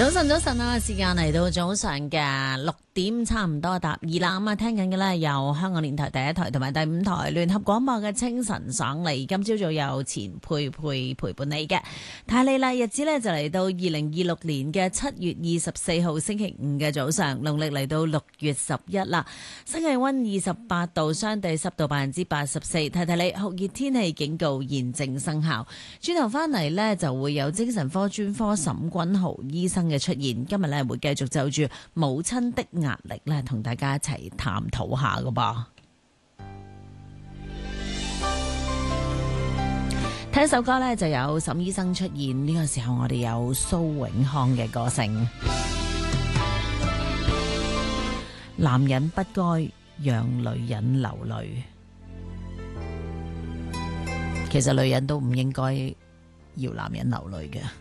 早晨啊！時間嚟到早上嘅6點，差唔多搭2啦。咁啊，聽緊嘅咧由香港電台第一台同埋第5台聯合廣播嘅清晨爽利。今朝早有錢佩陪伴你嘅。太利啦，日子咧就嚟到2026年嘅7月24號星期五嘅早上，農曆嚟到6月11啦。新氣溫28度，相對濕度84%。提提你，酷熱天氣警告現正生效。轉頭翻嚟呢，就會有精神科專科沈君豪醫生嘅出現。今日咧會繼續就住母親的壓力咧，同大家一齊探討下噶噃。聽首歌咧就有沈醫生出現，呢個時候我哋有蘇永康嘅歌聲。男人不該讓女人流淚，其實女人都唔應該要男人流淚嘅。